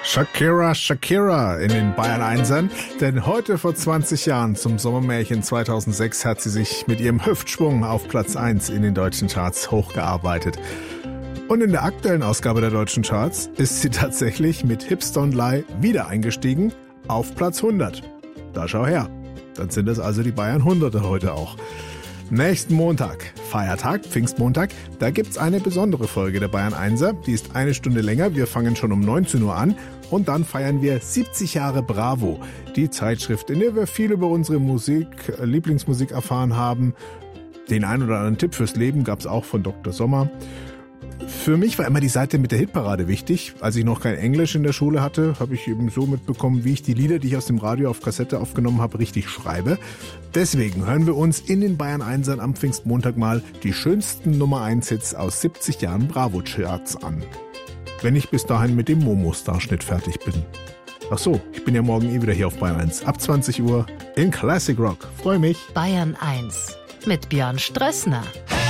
Shakira, Shakira in den Bayern Einsern, denn heute vor 20 Jahren zum Sommermärchen 2006 hat sie sich mit ihrem Hüftschwung auf Platz 1 in den deutschen Charts hochgearbeitet. Und in der aktuellen Ausgabe der deutschen Charts ist sie tatsächlich mit Hips Don't Lie wieder eingestiegen auf Platz 100. Da schau her, dann sind es also die Bayern 100er heute auch. Nächsten Montag, Feiertag, Pfingstmontag, da gibt's eine besondere Folge der Bayern Einser. Die ist eine Stunde länger, wir fangen schon um 19 Uhr an und dann feiern wir 70 Jahre Bravo. Die Zeitschrift, in der wir viel über unsere Lieblingsmusik erfahren haben. Den einen oder anderen Tipp fürs Leben gab's auch von Dr. Sommer. Für mich war immer die Seite mit der Hitparade wichtig. Als ich noch kein Englisch in der Schule hatte, habe ich eben so mitbekommen, wie ich die Lieder, die ich aus dem Radio auf Kassette aufgenommen habe, richtig schreibe. Deswegen hören wir uns in den Bayern Einsern am Pfingstmontag mal die schönsten Nummer 1 Hits aus 70 Jahren Bravo-Charts an. Wenn ich bis dahin mit dem Momo-Starschnitt fertig bin. Ach so, ich bin ja morgen wieder hier auf Bayern 1 ab 20 Uhr in Classic Rock. Freue mich. Bayern 1 mit Björn Strössner.